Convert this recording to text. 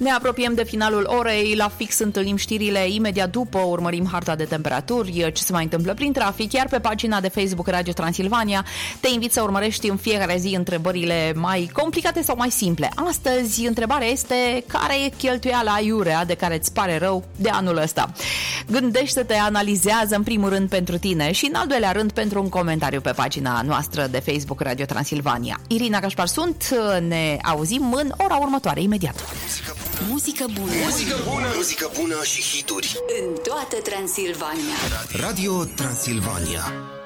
Ne apropiem de finalul orei, la fix întâlnim știrile, imediat după urmărim harta de temperaturi, ce se mai întâmplă prin trafic, iar pe pagina de Facebook Radio Transilvania te invit să urmărești în fiecare zi întrebările mai complicate sau mai simple. Astăzi întrebarea este: care e cheltuiala aiurea de care îți pare rău de anul ăsta? Gândește-te, analizează în primul rând pentru tine și în al doilea rând pentru un comentariu pe pagina noastră de Facebook Radio Transilvania. Irina Gașpar sunt, ne auzim în ora următoare, imediat. Muzică bună. Muzică bună. Muzică bună și hituri în toată Transilvania. Radio Transilvania.